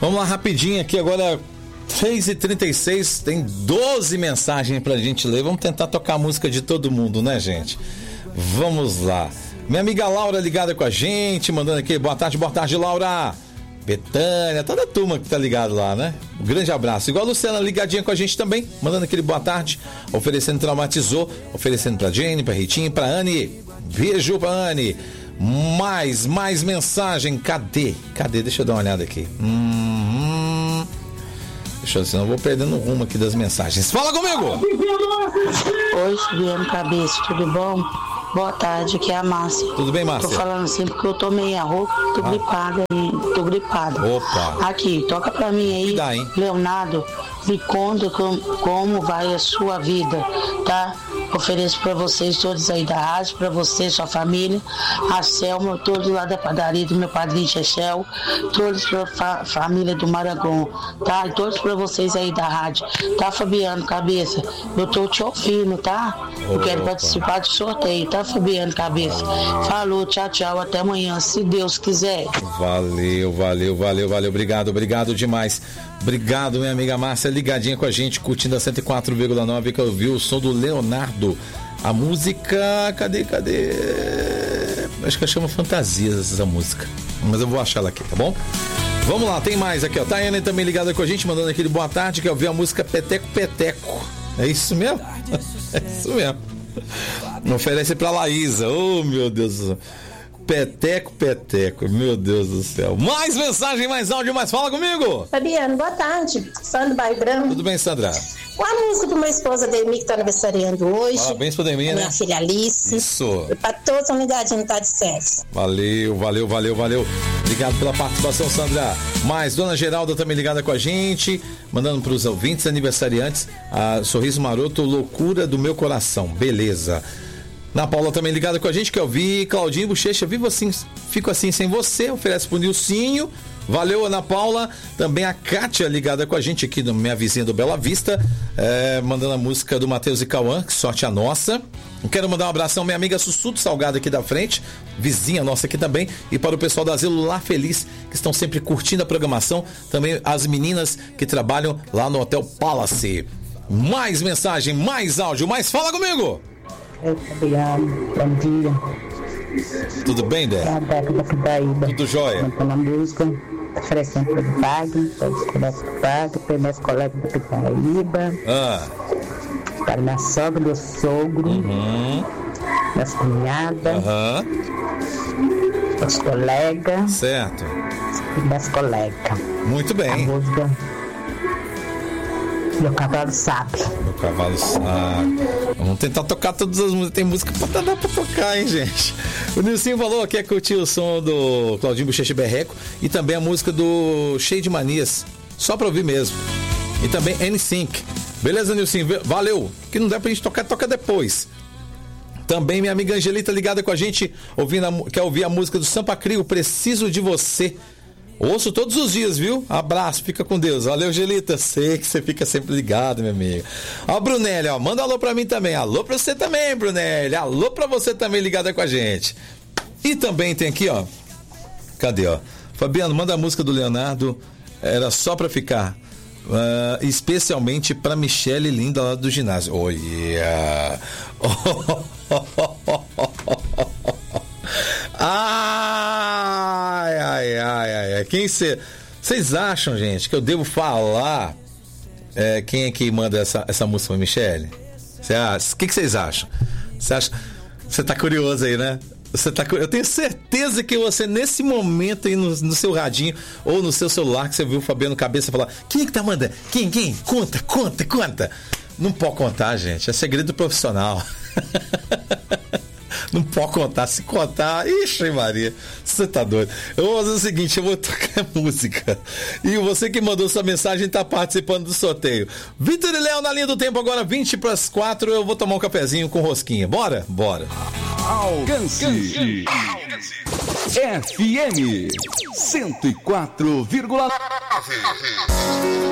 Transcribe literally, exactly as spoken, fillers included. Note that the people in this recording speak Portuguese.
Vamos lá rapidinho aqui agora, três e trinta e seis, tem doze mensagens pra gente ler. Vamos tentar tocar a música de todo mundo, né, gente? Vamos lá. Minha amiga Laura ligada com a gente, mandando aqui, boa tarde, boa tarde, Laura. Betânia, toda a turma que tá ligado lá, né? Um grande abraço. Igual a Luciana ligadinha com a gente também, mandando aquele boa tarde, oferecendo Traumatizou, oferecendo pra Jane, pra Ritinha, pra Anne. Beijo pra Anne. Mais, mais mensagem. Cadê? Cadê? Deixa eu dar uma olhada aqui. Hum, deixa eu ver, senão eu vou perdendo o rumo aqui das mensagens. Fala comigo! Oi, Fabiano Cabeça, tudo bom? Boa tarde, aqui é a Márcia. Tudo bem, Márcia? Tô falando assim porque eu tô meia roupa, tô ah. gripada e tô gripada. Opa! Aqui, toca pra mim aí, dá, hein? Leonardo, me conta com, como vai a sua vida, tá? Ofereço pra vocês todos aí da rádio, pra você, sua família, a Selma, todos lá da padaria do meu padrinho Chechel, todos pra fa- família do Marangon, tá? E todos pra vocês aí da rádio, tá, Fabiano Cabeça? Eu tô te ouvindo, tá? Eu Opa. quero participar do sorteio, tá, Fabiano Cabeça? Falou, tchau, tchau, até amanhã, se Deus quiser. Valeu, valeu, valeu, valeu, obrigado, obrigado demais. Obrigado, minha amiga Márcia, ligadinha com a gente, curtindo a cento e quatro vírgula nove, que eu vi o som do Leonardo. A música, cadê, cadê? Acho que chama Fantasias essa música, mas eu vou achar ela aqui, tá bom? Vamos lá, tem mais aqui, ó. Tayane também ligada com a gente, mandando aquele boa tarde, que eu vi a música Peteco Peteco. É isso mesmo? É isso mesmo. Oferece pra Laísa. Oh, meu Deus do céu. Peteco, peteco, meu Deus do céu. Mais mensagem, mais áudio, mais fala comigo. Fabiano, boa tarde. Sandra Bairro Branco. Tudo bem, Sandra? Uma música para minha esposa Demi, que está aniversariando hoje. Parabéns pra Demi, né? Minha filha Alice. Isso. E para todos estão ligadinhos, tá de sexo. Valeu, valeu, valeu, valeu. Obrigado pela participação, Sandra. Mais, Dona Geralda também ligada com a gente, mandando para os ouvintes aniversariantes a Sorriso Maroto, Loucura do Meu Coração. Beleza. Na Paula também ligada com a gente, que eu vi. Claudinho Bochecha, vivo assim, fico assim sem você, oferece pro Nilcinho. Valeu, Ana Paula. Também a Kátia ligada com a gente aqui, no minha vizinha do Bela Vista, é, mandando a música do Matheus e Cauã, que sorte a nossa. Eu quero mandar um abração à minha amiga Sussu do Salgado aqui da frente, vizinha nossa aqui também, e para o pessoal da Asilo Lá Feliz, que estão sempre curtindo a programação. Também as meninas que trabalham lá no Hotel Palace. Mais mensagem, mais áudio, mais fala comigo! Oi, Fabiano, bom dia. Tudo bem, Dé? É a Beca da Pidaíba. Tudo jóia? Cantando a música, oferecendo para o Wagner, para os colegas do Wagner, para meus colegas da Pidaíba, Ah. para minha sogra, meu sogro, Uhum. minhas cunhadas, Aham. meus colegas Certo. e minhas colegas. Muito A bem. música Meu Cavalo Sabe. Meu cavalo sabe. Vamos tentar tocar todas as músicas. Tem música pra dar pra tocar, hein, gente? O Nilcinho falou que quer curtir o som do Claudinho Bochecha Berreco e também a música do Cheio de Manias. Só pra ouvir mesmo. E também N Sync. Beleza, Nilcinho? Valeu. Que não der pra gente tocar, toca depois. Também minha amiga Angelita ligada com a gente, ouvindo a, quer ouvir a música do Sampa Crio, Preciso de Você. Ouço todos os dias, viu? Abraço, fica com Deus. Valeu, Angelita. Sei que você fica sempre ligado, minha amiga. Ó, Brunelli, ó, manda alô pra mim também. Alô pra você também, Brunelli. Alô pra você também ligada com a gente. E também tem aqui, ó. Cadê, ó? Fabiano, manda a música do Leonardo. Era só pra ficar. Uh, especialmente pra Michele linda lá do ginásio. Oh, yeah. Ai, ai, ai, ai. Quem cê... Vocês acham, gente, que eu devo falar é, quem é que manda essa, essa música pra Michele? O que vocês acham? Você acha... Você tá curioso aí, né? Você tá... Eu tenho certeza que você, nesse momento aí no, no seu radinho ou no seu celular, que você viu o Fabiano Cabeça falar: quem é que tá mandando? Quem? Quem? Conta, conta, conta. Não pode contar, gente. É segredo profissional. Não pode contar. Se contar, ixi, Maria, você tá doido. Eu vou fazer o seguinte: eu vou tocar música. E você que mandou sua mensagem tá participando do sorteio. Vitor e Léo na linha do tempo, agora vinte para as quatro. Eu vou tomar um cafezinho com rosquinha. Bora? Bora. Alcance, Alcance. F M cento e quatro vírgula nove.